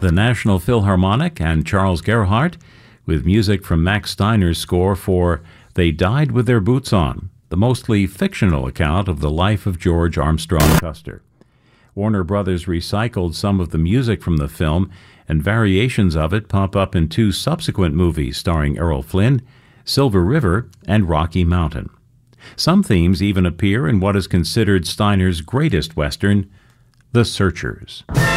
the National Philharmonic and Charles Gerhardt, with music from Max Steiner's score for They Died with Their Boots On, the mostly fictional account of the life of George Armstrong Custer. Warner Brothers recycled some of the music from the film, and variations of it pop up in two subsequent movies starring Errol Flynn, Silver River and Rocky Mountain. Some themes even appear in what is considered Steiner's greatest Western, The Searchers.